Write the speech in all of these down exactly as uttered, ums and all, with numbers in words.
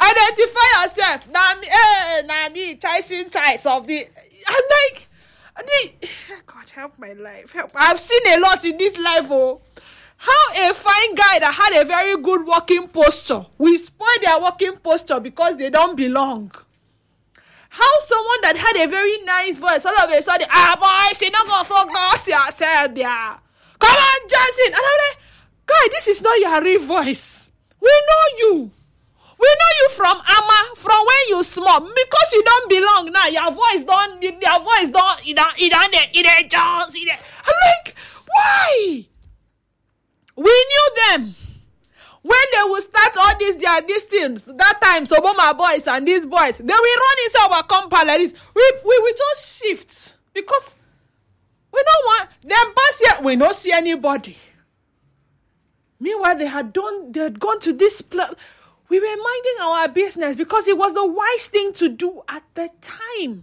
Identify yourself. Now me, eh, now me, chasing chives of the. I'm like, the, God help my life. Help. I've seen a lot in this life. Oh, how a fine guy that had a very good walking posture, we spoil their walking posture because they don't belong. How someone that had a very nice voice, all of a sudden, ah boys, you not gonna focus yourself there. Come on, Johnson. And I'm like, guy, this is not your real voice. We know you. We know you from Ama, from when you small. Because you don't belong now. Your voice don't, your voice don't, it don't, it don't, it don't, Jones, it don't. I'm like, why? We knew them. When they will start all these, their, these things, that time, Soboma boys and these boys, they will run inside our compound like this. We, we will just shift. Because we don't want, them bus here, we don't see anybody. Meanwhile, they had done, they had gone to this place. We were minding our business because it was the wise thing to do at the time.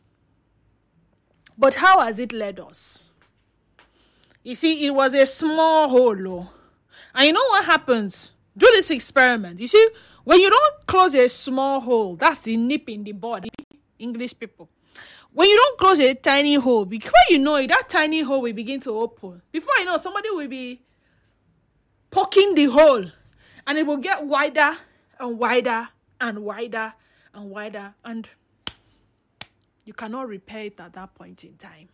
But how has it led us? You see, it was a small hole. And you know what happens? Do this experiment. You see, when you don't close a small hole, that's the nip in the body, English people. When you don't close a tiny hole, before you know it, that tiny hole will begin to open. Before you know, somebody will be poking the hole. And it will get wider and wider and wider and wider. And you cannot repair it at that point in time.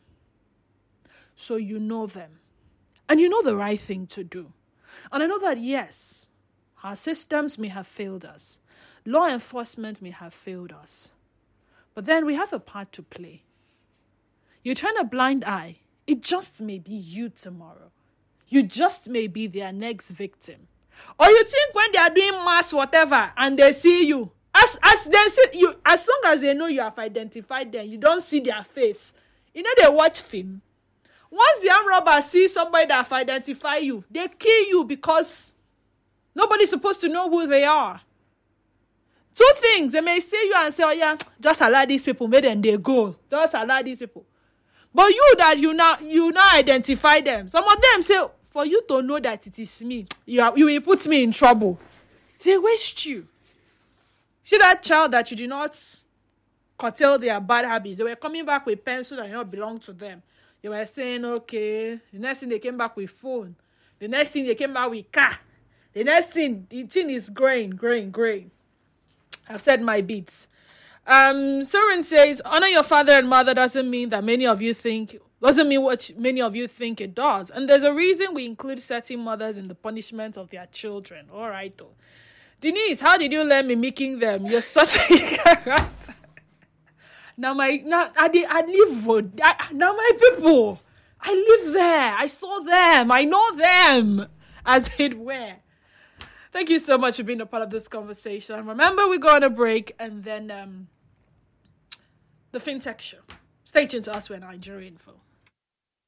So you know them. And you know the right thing to do. And I know that, yes, our systems may have failed us. Law enforcement may have failed us. But then we have a part to play. You turn a blind eye. It just may be you tomorrow. You just may be their next victim. Or you think when they are doing mass whatever and they see you, as as they see you, as long as they know you have identified them, you don't see their face. You know they watch film. Once the armed robbers see somebody that have identified you, they kill you because nobody's supposed to know who they are. Two things, they may see you and say, oh yeah, just allow these people, make them they go. Just allow these people. But you that you now you now identify them. Some of them say, for you to know that it is me, you, are, you will put me in trouble. They waste you. See that child that you did not curtail their bad habits. They were coming back with pencil that did not belong to them. They were saying, okay. The next thing they came back with phone. The next thing they came back with car. The next thing, the thing is growing, growing, growing. I've said my beats. Um, Soren says, honor your father and mother doesn't mean that many of you think, doesn't mean what many of you think it does. And there's a reason we include certain mothers in the punishment of their children. All right, though. Denise, how did you learn mimicking them? You're such a character. Now my, now I, I live, I, now my people, I live there. I saw them. I know them, as it were. Thank you so much for being a part of this conversation. Remember, we go on a break and then um, the FinTech show. Stay tuned to Us We're Nigeria Info.